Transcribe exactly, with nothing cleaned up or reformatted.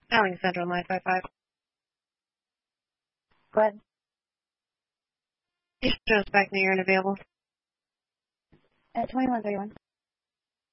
Dialing Central nine five five. Go ahead. You shows back near and available. At twenty-one thirty-one.